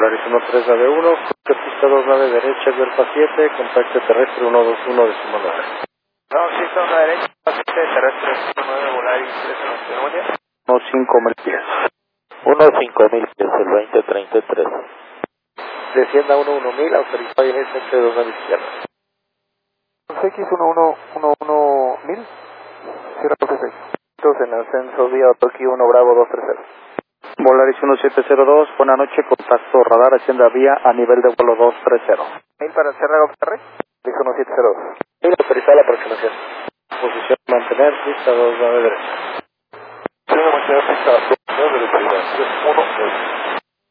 Volaris 1391, que pista 29 derecha, Delta 7, contacto terrestre 121 de Suma 9. No, sí, está una derecha, paciente terrestre 9, Volaris 1391. 15.000 pies. 15.000 pies, el 2033. Descienda 11.000, autorizado y en el centro de 2 izquierda. X1111000, cierra por 6. Entonces en ascenso vía Toki 1 Bravo 230. Volaris 1702, buena noche, contacto radar, hacienda vía a nivel de vuelo 230. ¿Mail para Sierra Gautarre? X 1702. Y autorizada la aproximación. Posición mantener, pista 29 derecha.